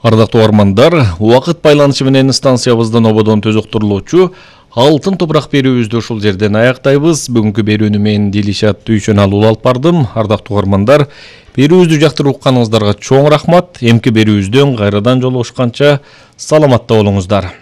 Ардактуу угармандар, убакыт байланышы менен станциябыздан ободон төзөктүрүлүүчү алтын топурак берүүбүздү ушул жерден аяктайбыз. Бүгүнкү берүүнү мен Дилишат Дүйшөналы алып бардым. Ардактуу угармандар, берүүбүздү жактырып укканыңыздарга чоң рахмат. Эмки берүүбүздөн кайрадан жолугушканча саламатта болуңуздар.